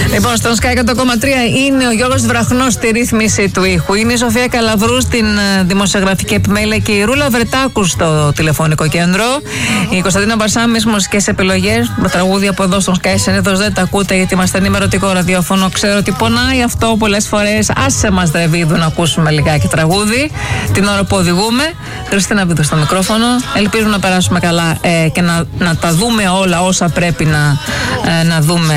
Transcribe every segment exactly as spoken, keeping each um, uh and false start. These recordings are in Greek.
Λοιπόν, στον Sky εκατό κόμμα τρία είναι ο Γιώργος Βραχνός στη ρύθμιση του ήχου. Είναι η Σοφία Καλαβρού στην δημοσιογραφική επιμέλεια και η Ρούλα Βρετάκου στο τηλεφωνικό κέντρο. Η Κωνσταντίνα Μπαρσάμις, μουσικές επιλογές. Με τραγούδια από εδώ στον Sky συνήθως δεν τα ακούτε γιατί είμαστε ενημερωτικό ραδιόφωνο. Ξέρω ότι πονάει αυτό πολλές φορές. Άσε μας Δρεβίδου να ακούσουμε λιγάκι τραγούδι την ώρα που οδηγούμε. Χριστίνα Βίδου στο μικρόφωνο. Ελπίζουμε να περάσουμε καλά ε, και να, να τα δούμε όλα όσα πρέπει να, ε, να δούμε.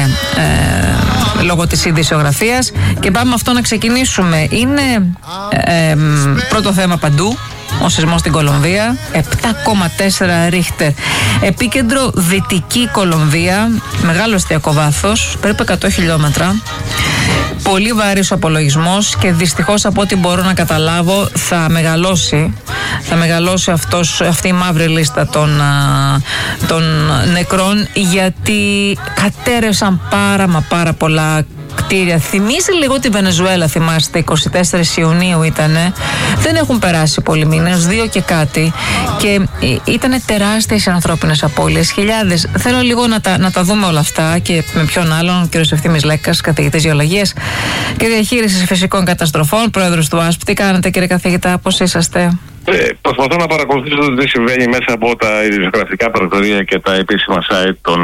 Ε, λόγω της ειδησιογραφίας και πάμε αυτό να ξεκινήσουμε. Είναι ε, ε, πρώτο θέμα παντού ο σεισμός στην Κολομβία, επτά κόμμα τέσσερα ρίχτερ, επίκεντρο Δυτική Κολομβία, μεγάλο εστιακό βάθος, περίπου εκατό χιλιόμετρα, πολύ βαρύς ο απολογισμός και δυστυχώς από ό,τι μπορώ να καταλάβω θα μεγαλώσει θα μεγαλώσει αυτός, αυτή η μαύρη λίστα των, των νεκρών, γιατί κατέρευσαν πάρα μα πάρα πολλά κτίρια. Θυμίζει λίγο τη Βενεζουέλα, θυμάστε, εικοστή τέταρτη Ιουνίου ήτανε. Δεν έχουν περάσει πολλοί μήνες, δύο και κάτι, και ήτανε τεράστιες ανθρώπινες απώλειες, χιλιάδες. Θέλω λίγο να τα, να τα δούμε όλα αυτά και με ποιον άλλον, κ. Ευθύμης Λέκας, καθηγητής γεωλογίας και διαχείρισης φυσικών καταστροφών, πρόεδρος του ΑΣΠ. Τι κάνετε, κύριε καθηγητά, πώς είσαστε? Ε, προσπαθώ να παρακολουθήσω το τι συμβαίνει μέσα από τα ειδησιογραφικά πρακτορία και τα επίσημα site των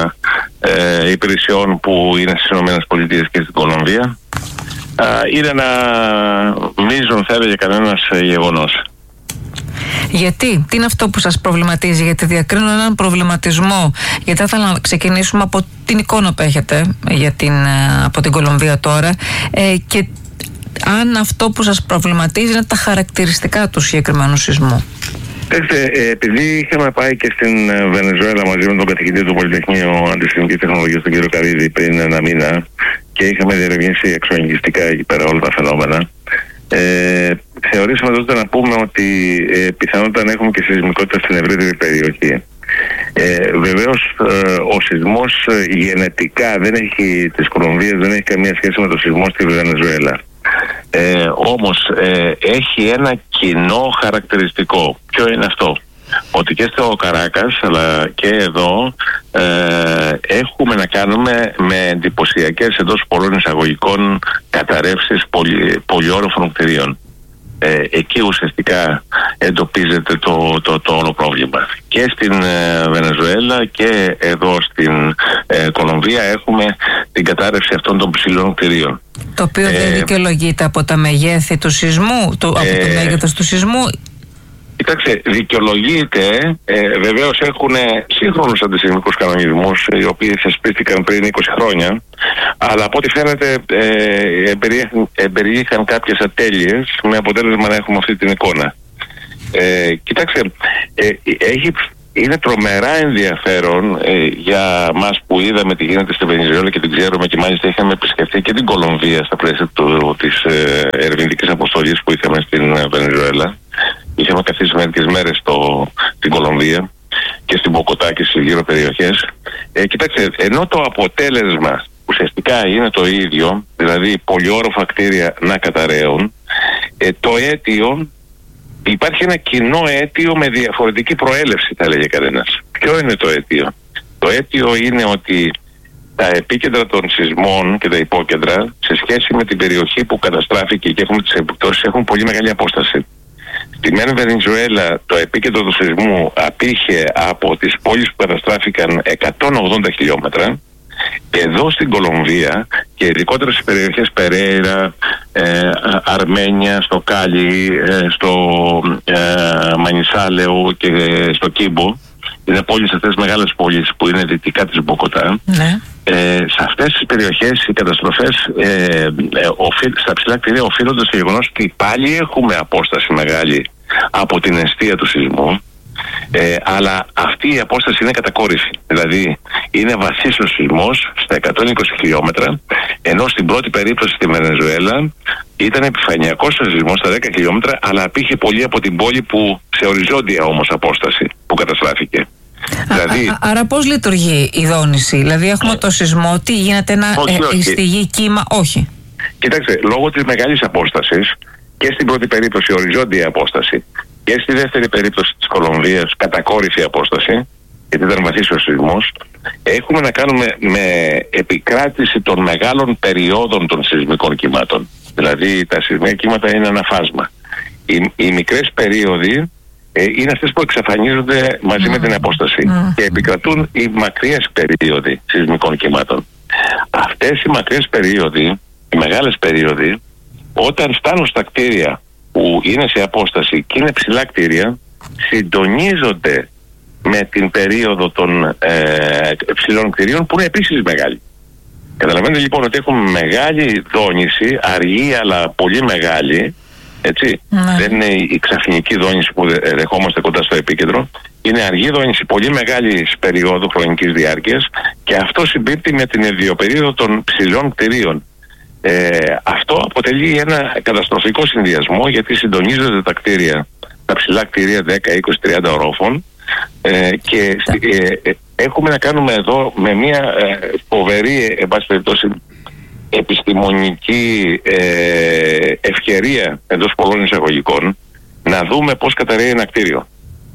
ε, ε, υπηρεσιών που είναι στις ΗΠΑ και στην Κολομβία. Ε, είναι ένα μείζον, θα έλεγε κανένας, γεγονός. Γιατί, τι είναι αυτό που σας προβληματίζει? Γιατί διακρίνω έναν προβληματισμό. Γιατί θα ήθελα να ξεκινήσουμε από την εικόνα που έχετε για την, από την Κολομβία τώρα ε, και αν αυτό που σας προβληματίζει είναι τα χαρακτηριστικά του συγκεκριμένου σεισμού. Κοιτάξτε, επειδή είχαμε πάει και στην Βενεζουέλα μαζί με τον καθηγητή του Πολυτεχνείου Αντισυσμικής Τεχνολογίας, τον κύριο Καρίδη, πριν ένα μήνα, και είχαμε διερευνήσει εξοεγγιστικά εκεί πέρα όλα τα φαινόμενα, ε, θεωρήσαμε τότε να πούμε ότι ε, πιθανότατα να έχουμε και σεισμικότητα στην ευρύτερη περιοχή. Ε, βεβαίως ε, ο σεισμός ε, γενετικά δεν έχει, της Κολομβίας δεν έχει καμία σχέση με το σεισμό στη Βενεζουέλα. Ε, όμως ε, έχει ένα κοινό χαρακτηριστικό. Ποιο είναι αυτό? Ότι και στο Καράκας αλλά και εδώ ε, έχουμε να κάνουμε με εντυπωσιακές, εντός πολλών εισαγωγικών, καταρρεύσεις πολυ, πολυόροφων κτηρίων. Ε, εκεί ουσιαστικά εντοπίζεται το, το, το όλο πρόβλημα. Και στην ε, Βενεζουέλα και εδώ στην ε, Κολομβία έχουμε την κατάρρευση αυτών των ψηλών κτηρίων. Το οποίο ε, δεν δικαιολογείται από τα μεγέθη του σεισμού, το, ε, από το μέγεθος του σεισμού. Κοιτάξτε, δικαιολογείται. Ε, βεβαίως έχουν σύγχρονους αντισεισμικούς κανονισμούς, οι οποίοι θεσπίστηκαν πριν είκοσι χρόνια, αλλά από ό,τι φαίνεται ε, εμπεριείχαν κάποιες ατέλειες, με αποτέλεσμα να έχουμε αυτή την εικόνα. Ε, κοιτάξτε, ε, έχει, είναι τρομερά ενδιαφέρον ε, για μας που είδαμε τι γίνεται στη Βενεζουέλα και την ξέρουμε, και μάλιστα είχαμε επισκεφτεί και την Κολομβία στα πλαίσια του, της ε, ερευνητικής αποστολής που είχαμε στην ε, Βενεζουέλα. Είχαμε καθίσει μερικές μέρες στο, στην Κολομβία και στην Μποκοτά και στις γύρω περιοχές. Ε, κοιτάξτε, ενώ το αποτέλεσμα ουσιαστικά είναι το ίδιο, δηλαδή πολυόροφα κτίρια να καταραίουν, ε, το αίτιο, υπάρχει ένα κοινό αίτιο με διαφορετική προέλευση, θα έλεγε κανένας. Ποιο είναι το αίτιο? Το αίτιο είναι ότι τα επίκεντρα των σεισμών και τα υπόκεντρα, σε σχέση με την περιοχή που καταστράφηκε και έχουν τις επιπτώσεις, έχουν πολύ μεγάλη απόσταση. Στη μεν Βενεζουέλα το επίκεντρο του σεισμού απήχε από τις πόλεις που καταστράφηκαν εκατόν ογδόντα χιλιόμετρα. Εδώ στην Κολομβία και ειδικότερα στις περιοχές Περέιρα, ε, Αρμένια, στο Κάλι, ε, στο ε, Μανισάλεο και ε, στο Κίμπο, είναι πόλεις αυτές, μεγάλες πόλεις που είναι δυτικά της Μποκοτά. Ναι. Ε, σε αυτές τις περιοχές οι καταστροφές ε, ε, οφείλ, στα ψηλά κτίρια οφείλονται στο γεγονός ότι πάλι έχουμε απόσταση μεγάλη από την αιστεία του σεισμού, ε, αλλά αυτή η απόσταση είναι κατακόρυφη. Δηλαδή είναι βαθύς ο σεισμός στα εκατόν είκοσι χιλιόμετρα, ενώ στην πρώτη περίπτωση στη Βενεζουέλα ήταν επιφανειακός ο σεισμός στα δέκα χιλιόμετρα, αλλά απήχε πολύ από την πόλη που σε οριζόντια όμως απόσταση που καταστράφηκε. Δηλαδή, α, άρα πώς λειτουργεί η δόνηση? Δηλαδή έχουμε το σεισμό, τι γίνεται, ένα όχι, όχι. Ε, στη γη κύμα? Όχι. Κοιτάξτε, λόγω της μεγάλης απόστασης και στην πρώτη περίπτωση οριζόντια απόσταση και στη δεύτερη περίπτωση της Κολομβίας κατακόρυφη απόσταση, γιατί ήταν βαθύς ο σεισμός, έχουμε να κάνουμε με επικράτηση των μεγάλων περιόδων των σεισμικών κυμάτων. Δηλαδή τα σεισμικά κύματα είναι ένα φάσμα. Οι, οι μικρές περίοδοι ε, είναι αυτές που εξαφανίζονται μαζί mm. με την απόσταση mm. και επικρατούν οι μακριές περίοδοι σεισμικών κυμάτων. Αυτές οι μακριές περίοδοι, οι μεγάλες περίοδοι, όταν φτάνουν στα κτίρια που είναι σε απόσταση και είναι ψηλά κτίρια, συντονίζονται με την περίοδο των ε, ψηλών κτιρίων που είναι επίσης μεγάλη. Καταλαβαίνετε λοιπόν ότι έχουμε μεγάλη δόνηση, αργή αλλά πολύ μεγάλη, έτσι. Ναι. Δεν είναι η ξαφνική δόνηση που δεχόμαστε κοντά στο επίκεντρο. Είναι αργή δόνηση πολύ μεγάλη περίοδου χρονικής διάρκειας και αυτό συμπίπτει με την ιδιοπερίοδο των ψηλών κτιρίων. Ε, αυτό αποτελεί ένα καταστροφικό συνδυασμό, γιατί συντονίζονται τα κτίρια, τα ψηλά κτίρια δέκα, είκοσι, τριάντα ορόφων ε, και ε, ε, έχουμε να κάνουμε εδώ με μια ε, φοβερή, εν πάση περιπτώσει, επιστημονική ε, ευκαιρία εντός πολλών εισαγωγικών να δούμε πώς καταρρέει ένα κτίριο.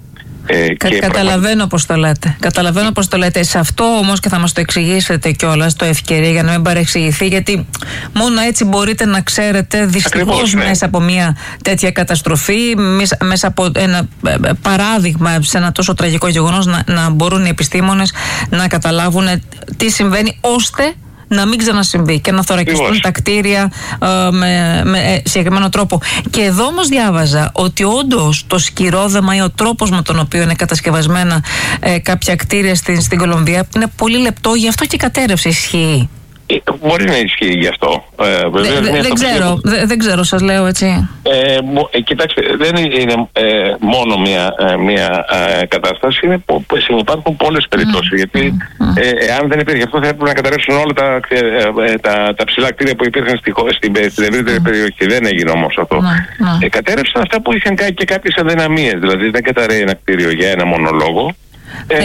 Ε, Κα, καταλαβαίνω πραγμα... πώς το λέτε. Καταλαβαίνω πώς το λέτε. Σε αυτό όμως, και θα μας το εξηγήσετε κιόλας, το ευκαιρία για να μην παρεξηγηθεί, γιατί μόνο έτσι μπορείτε να ξέρετε δυστυχώς ναι. μέσα από μια τέτοια καταστροφή, μέσα από ένα παράδειγμα σε ένα τόσο τραγικό γεγονός, να, να μπορούν οι επιστήμονες να καταλάβουν τι συμβαίνει, ώστε να μην ξανασυμβεί και να θωρακιστούν τα κτίρια ε, με, με συγκεκριμένο τρόπο. Και εδώ όμως διάβαζα ότι όντως το σκυρόδεμα ή ο τρόπος με τον οποίο είναι κατασκευασμένα ε, κάποια κτίρια στην, στην Κολομβία είναι πολύ λεπτό, γι' αυτό και η κατέρρευση ισχύει. Μπορεί να ισχύει γι' αυτό. Ε, βεβαίως, δε, δε, δεν ξέρω, δε, δεν ξέρω, σας λέω έτσι. Ε, ε, κοιτάξτε, δεν είναι ε, μόνο μία, ε, μία ε, κατάσταση, είναι που υπάρχουν πολλές περιπτώσεις. Mm. Γιατί mm. Ε, αν δεν υπήρχε αυτό, θα έπρεπε να καταρρεύσουν όλα τα, ε, τα, τα ψηλά κτίρια που υπήρχαν στη, στην, στην ευρύτερη mm. περιοχή. Δεν έγινε όμως αυτό. Mm. Ε, κατέρρευσαν αυτά που είχαν και κάποιες αδυναμίες. Δηλαδή, δεν καταρρέει ένα κτίριο για ένα μόνο λόγο. Ε,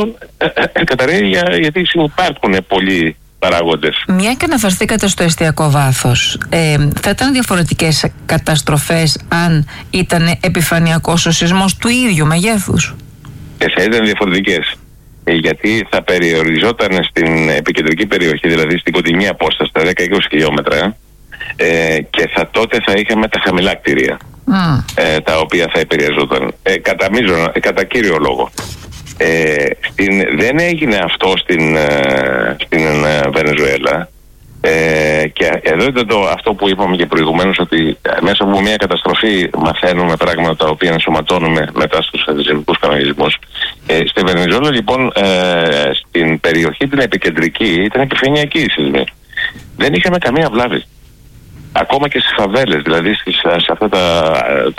ε, καταρρέει για, γιατί υπάρχουν πολλοί παράγοντες. Μια και αναφερθήκατε στο εστιακό βάθος, ε, θα ήταν διαφορετικές καταστροφές αν ήταν επιφανειακός ο σεισμός του ίδιου μεγέθους? Ε, θα ήταν διαφορετικές. Ε, γιατί θα περιοριζόταν στην επικεντρική περιοχή, δηλαδή στην κοντινή απόσταση, τα δέκα με είκοσι χιλιόμετρα, ε, και θα, τότε θα είχαμε τα χαμηλά κτίρια, mm. ε, τα οποία θα επηρεαζόταν. Ε, κατά, μίζωνα, ε, κατά κύριο λόγο. Ε, στην, δεν έγινε αυτό στην, ε, στην ε, Βενεζουέλα ε, και εδώ ήταν το, αυτό που είπαμε και προηγουμένως, ότι μέσα από μια καταστροφή μαθαίνουμε πράγματα τα οποία ενσωματώνουμε μετά στους αντισεισμικούς κανονισμούς. Ε, στη Βενεζουέλα λοιπόν ε, στην περιοχή την επικεντρική ήταν επιφανειακή η σεισμή. Δεν είχαμε καμία βλάβη. Ακόμα και στις φαβέλες, δηλαδή στις, σε αυτά τα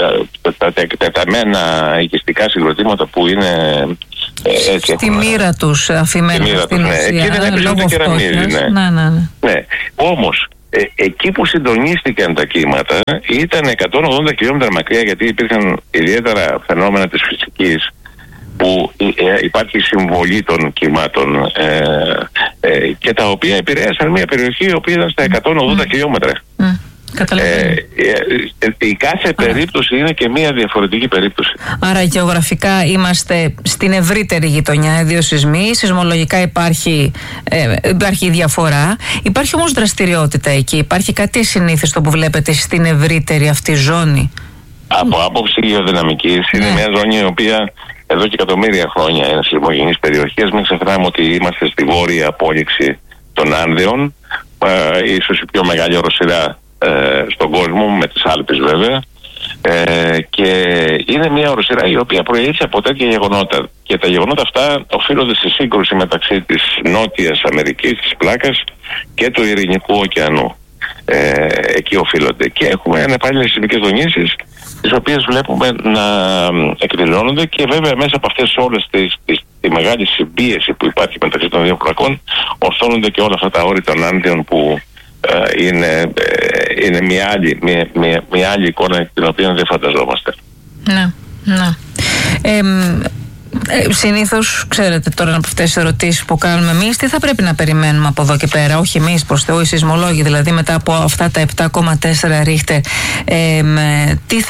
τεταμένα οικιστικά συγκροτήματα που είναι ε, έτσι, στη έχουμε, μοίρα τους αφημένα στην ουσία. Εκεί δεν έπαιζε ούτε κεραμίδι. Ναι. Ναι, ναι, ναι. Ναι. Όμως, ε, εκεί που συντονίστηκαν τα κύματα ήταν εκατόν ογδόντα χιλιόμετρα μακριά, γιατί υπήρχαν ιδιαίτερα φαινόμενα της φυσικής που ε, υπάρχει συμβολή των κυμάτων ε, ε, και τα οποία επηρέασαν μια περιοχή η οποία ήταν στα εκατόν ογδόντα mm. χιλιόμετρα. Mm. Ε, ε, ε, η κάθε περίπτωση είναι και μια διαφορετική περίπτωση. Άρα γεωγραφικά είμαστε στην ευρύτερη γειτονιά, δύο σεισμοί, σεισμολογικά υπάρχει, ε, υπάρχει διαφορά. Υπάρχει όμως δραστηριότητα εκεί, υπάρχει κάτι ασυνήθιστο που βλέπετε στην ευρύτερη αυτή ζώνη? Από άποψη γεωδυναμικής είναι ναι. μια ζώνη η οποία εδώ και εκατομμύρια χρόνια είναι σεισμογενής περιοχή. Μην ξεχνάμε ότι είμαστε στη βόρεια απόλυξη των Άνδεων, ε, ίσως η πιο μεγάλη οροσειρά ε, στον κόσμο, με τις Άλπεις βέβαια, ε, και είναι μια οροσειρά η οποία προήλθε από τέτοια γεγονότα, και τα γεγονότα αυτά οφείλονται στη σύγκρουση μεταξύ της Νότιας Αμερικής, της πλάκας, και του Ειρηνικού ωκεανού. Ε, εκεί οφείλονται, και έχουμε ανεπάλληλες σεισμικές δονήσεις, τις οποίες βλέπουμε να εκδηλώνονται, και βέβαια μέσα από αυτές όλες τις, τις, τη μεγάλη συμπίεση που υπάρχει μεταξύ των δύο πλακών ορθώνονται και όλα αυτά τα όρη των Άνδεων που ε, είναι, ε, είναι μια, άλλη, μια, μια, μια άλλη εικόνα την οποία δεν φανταζόμαστε. Ναι, ναι. Ε, Ε, συνήθως, ξέρετε τώρα από αυτές τις ερωτήσεις που κάνουμε εμείς, τι θα πρέπει να περιμένουμε από εδώ και πέρα, όχι εμείς προς Θεού, οι σεισμολόγοι δηλαδή, μετά από αυτά τα επτά κόμμα τέσσερα ρίχτερ, ε, τι θα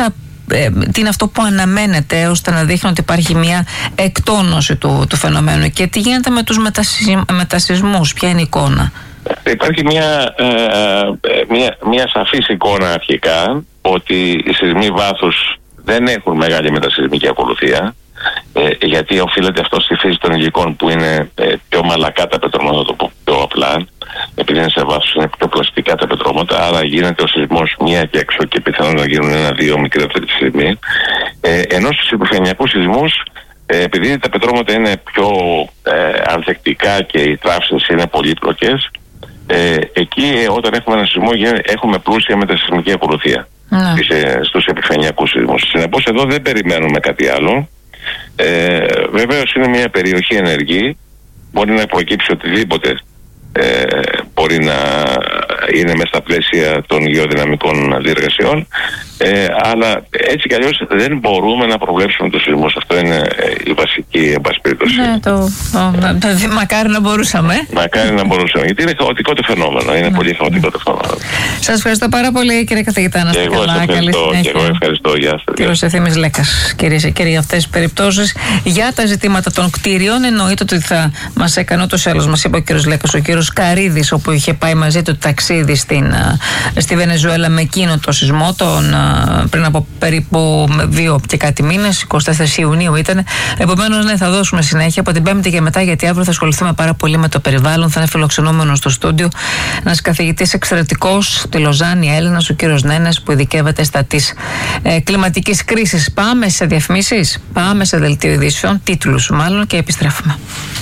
ε, τι είναι αυτό που αναμένεται ώστε να δείχνει ότι υπάρχει μια εκτόνωση του, του φαινομένου, και τι γίνεται με τους μετασυσμούς, ποια είναι η εικόνα? Υπάρχει μια, ε, μια, μια σαφής εικόνα αρχικά ότι οι σεισμοί βάθους δεν έχουν μεγάλη μετασυσμική ακολουθία, ε, γιατί οφείλεται αυτό στη φύση των υλικών που είναι ε, πιο μαλακά τα πετρώματα, να το πω πιο απλά, επειδή είναι σε βάθος, είναι πιο πλαστικά τα πετρώματα, άρα γίνεται ο σεισμός μία και έξω και πιθανόν να γίνουν ένα-δύο μικρότεροι σεισμοί. Ε, ενώ στους επιφανειακούς σεισμούς, ε, επειδή τα πετρώματα είναι πιο ε, ανθεκτικά και οι τράψεις είναι πολύπλοκες, ε, εκεί ε, όταν έχουμε ένα σεισμό έχουμε πλούσια μετασυσμική ακολουθία. Mm. Στους επιφανειακούς σεισμούς. Συνεπώς εδώ δεν περιμένουμε κάτι άλλο. Ε, βεβαίως είναι μια περιοχή ενεργή, μπορεί να προκύψει οτιδήποτε ε, μπορεί να είναι μέσα στα πλαίσια των γεωδυναμικών διεργασιών, ε, αλλά έτσι κι αλλιώς δεν μπορούμε να προβλέψουμε τους σεισμούς. Αυτό είναι ε, η βασική, εν πάση περιπτώσει. Ναι, το, το, το, μακάρι να μπορούσαμε. Μακάρι να μπορούσαμε, γιατί είναι χαοτικό το φαινόμενο. Είναι ναι. πολύ χαοτικό το φαινόμενο. Σας ευχαριστώ πάρα πολύ, κύριε καθηγητά. Να είστε καλά. Καλή συνέχεια. Και εγώ ευχαριστώ. Γεια σας. Κύριος Ευθύμης Λέκας. Κυρίες και κύριοι, αυτές τις περιπτώσεις για τα ζητήματα των κτίριων, εννοείται ότι θα μας έκανε ούτως ή άλλως, μας είπε ο κύριος Λέκας, ο κύριος Καρίδης, όπου είχε πάει μαζί του ταξίδι στην, στη Βενεζουέλα με εκείνο το σεισμό, τον, πριν από περίπου δύο και κάτι μήνες, εικοστή τέταρτη Ιουνίου ήταν. Επομένως, ναι, θα δώσουμε συνέχεια από την Πέμπτη και μετά, γιατί αύριο θα ασχοληθούμε πάρα πολύ με το περιβάλλον. Θα είναι φιλοξενούμενος στο στούντιο ένας καθηγητής εξαιρετικός στη Λοζάνη, Έλληνας, ο κύριος Νένες, που ειδικεύεται στα της ε, κλιματικής κρίσης. Πάμε σε διαφημίσεις, πάμε σε δελτίο ειδήσεων, τίτλους μάλλον, και επιστρέφουμε.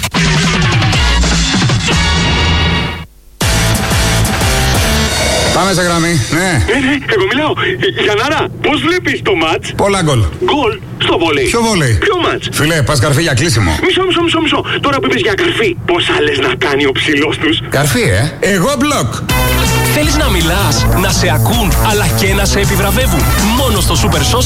Πάμε σε γραμμή, ναι. Ναι, ναι, εγώ μιλάω. Γιαννάρα, πώς βλέπεις το μάτς? Πολλά γκολ. Γκολ στο βόλεϊ. Ποιο βόλεϊ? Ποιο μάτς? Φίλε, πας καρφί για κλείσιμο. Μισό, μισό, μισό, μισό. Τώρα που είπες για καρφί, πόσα λες να κάνει ο ψηλός τους? Καρφί, ε. Εγώ μπλοκ. Θέλεις να μιλάς, να σε ακούν, αλλά και να σε επιβραβεύουν? Μόνο στο Super Social